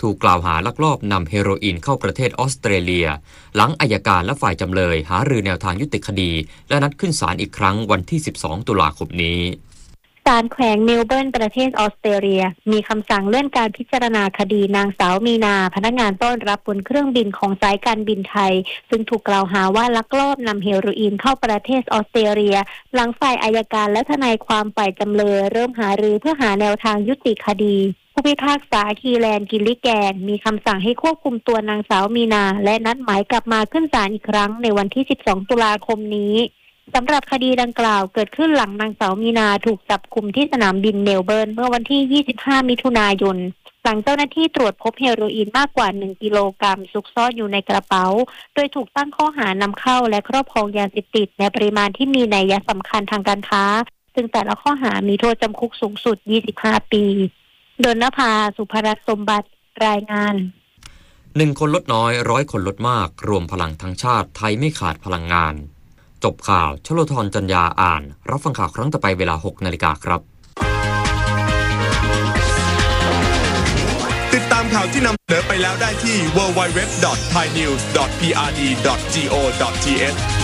ถูกกล่าวหาลักลอบนำเฮโรอีนเข้าประเทศออสเตรเลียหลังอัยการและฝ่ายจำเลยหารือแนวทางยุติคดีและนัดขึ้นศาลอีกครั้งวันที่12ตุลาคมนี้ศาลแขวงเมลเบิร์นประเทศออสเตรเลียมีคำสั่งเลื่อนการพิจารณาคดีนางสาวมีนาพนักงานต้อนรับบนเครื่องบินของสายการบินไทยซึ่งถูกกล่าวหาว่าลักลอบนำเฮโรอีนเข้าประเทศออสเตรเลียหลังฝ่ายอัยการและทนายความฝ่ายจำเลยเริ่มหารือเพื่อหาแนวทางยุติคดีผู้พิพากษาคีแลนกิลลิแกนมีคำสั่งให้ควบคุมตัวนางสาวมีนาและนัดหมายกลับมาขึ้นศาลอีกครั้งในวันที่12ตุลาคมนี้สำหรับคดีดังกล่าวเกิดขึ้นหลังนางสาวมีนาถูกจับกุมที่สนามบินเมลเบิร์นเมื่อวันที่25มิถุนายนหลังเจ้าหน้าที่ตรวจพบเฮโรอีนมากกว่า1กิโลกรัมซุกซ่อนอยู่ในกระเป๋าโดยถูกตั้งข้อหานำเข้าและครอบครองยาเสพติดในปริมาณที่มีนัยสำคัญทางการค้าซึ่งแต่ละข้อหามีโทษจำคุกสูงสุด25ปีดลนภา สุภรัตน์สมบัติรายงาน 1คนลดน้อย100คนลดมากรวมพลังทั้งชาติไทยไม่ขาดพลังงานจบข่าวชโลธรจัญญาอ่านรับฟังข่าวครั้งต่อไปเวลา 6 นาฬิกาครับติดตามข่าวที่นำเสนอไปแล้วได้ที่ www.thainews.prd.go.th